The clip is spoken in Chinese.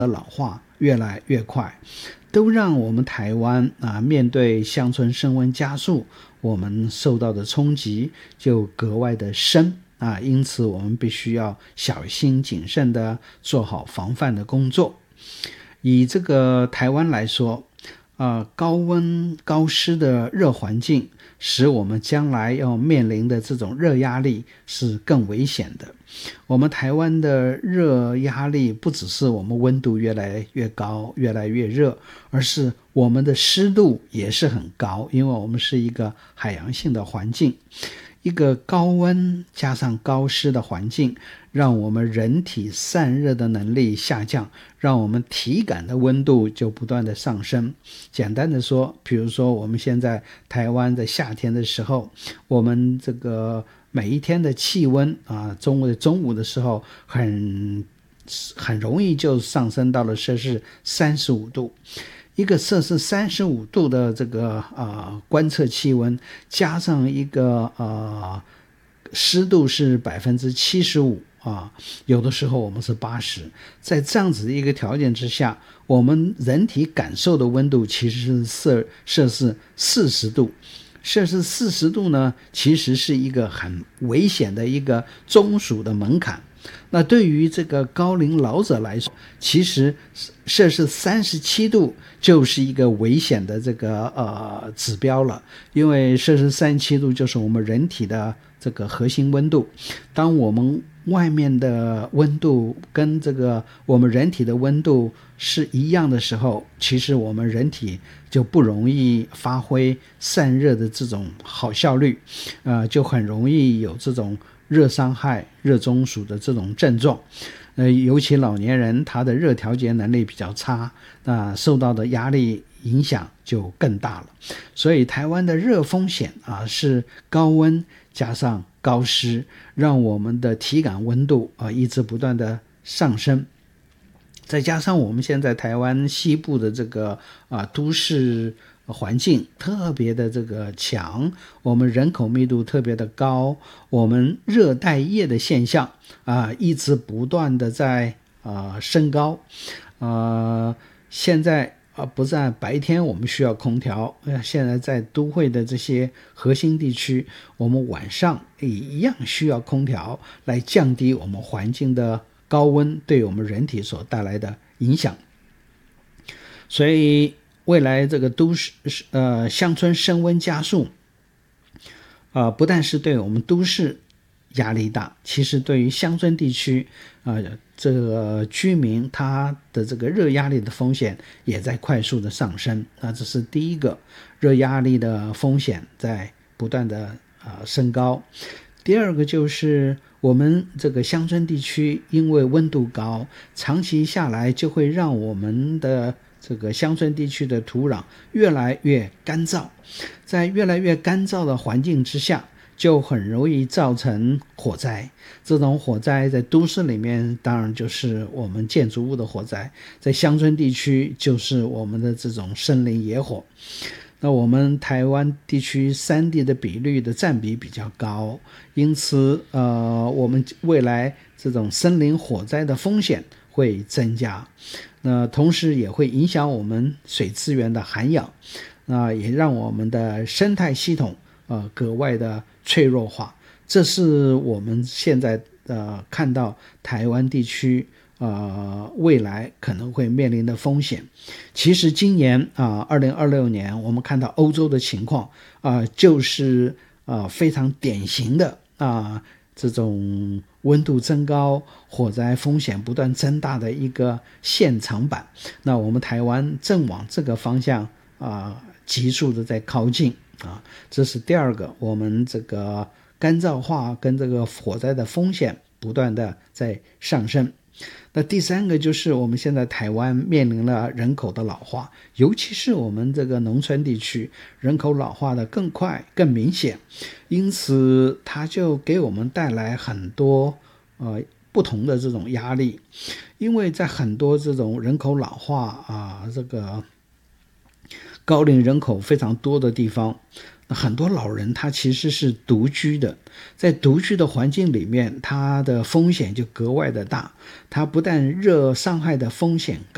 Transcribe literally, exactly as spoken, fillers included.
的老化越来越快，都让我们台湾啊面对乡村升温加速，我们受到的冲击就格外的深啊，因此我们必须要小心谨慎的做好防范的工作。以这个台湾来说，呃，高温高湿的热环境使我们将来要面临的这种热压力是更危险的。我们台湾的热压力不只是我们温度越来越高越来越热，而是我们的湿度也是很高，因为我们是一个海洋性的环境。一个高温加上高湿的环境，让我们人体散热的能力下降，让我们体感的温度就不断的上升。简单的说，比如说我们现在台湾的夏天的时候，我们这个每一天的气温啊，中午的中午的时候很很容易就上升到了摄氏三十五度。一个摄氏三十五度的这个呃观测气温，加上一个呃湿度是百分之七十五啊，有的时候我们是八十，在这样子的一个条件之下，我们人体感受的温度其实是摄摄氏四十度。摄氏四十度呢，其实是一个很危险的一个中暑的门槛。那对于这个高龄老者来说，其实摄氏三十七度就是一个危险的这个呃指标了，因为摄氏三十七度就是我们人体的这个核心温度。当我们外面的温度跟这个我们人体的温度是一样的时候，其实我们人体就不容易发挥散热的这种好效率，呃，就很容易有这种热伤害、热中暑的这种症状。呃，尤其老年人他的热调节能力比较差，那受到的压力影响就更大了。所以台湾的热风险啊是高温加上高湿，让我们的体感温度啊一直不断的上升。再加上我们现在台湾西部的这个啊都市环境特别的这个强，我们人口密度特别的高，我们热带夜的现象啊一直不断的在啊升高。呃现在啊不在白天我们需要空调，现在在都会的这些核心地区，我们晚上也一样需要空调来降低我们环境的高温对我们人体所带来的影响。所以未来这个都市呃乡村升温加速，呃不但是对我们都市压力大，其实对于乡村地区呃这个居民他的这个热压力的风险也在快速的上升。那这是第一个，热压力的风险在不断的呃升高。第二个就是我们这个乡村地区因为温度高，长期下来就会让我们的这个乡村地区的土壤越来越干燥，在越来越干燥的环境之下，就很容易造成火灾。这种火灾在都市里面当然就是我们建筑物的火灾，在乡村地区就是我们的这种森林野火。那我们台湾地区山地的比率的占比比较高，因此呃，我们未来这种森林火灾的风险会增加。那同时也会影响我们水资源的涵养，那也让我们的生态系统呃格外的脆弱化。这是我们现在呃看到台湾地区呃未来可能会面临的风险。其实今年啊、呃、二零二六年我们看到欧洲的情况啊、呃、就是啊、呃、非常典型的啊、呃这种温度增高、火灾风险不断增大的一个现场版。那我们台湾正往这个方向啊、呃、急速的在靠近啊，这是第二个，我们这个干燥化跟这个火灾的风险不断的在上升。那第三个就是我们现在台湾面临了人口的老化，尤其是我们这个农村地区人口老化的更快更明显，因此它就给我们带来很多呃不同的这种压力。因为在很多这种人口老化啊，这个高龄人口非常多的地方，很多老人他其实是独居的，在独居的环境里面，他的风险就格外的大，他不但热伤害的风险高，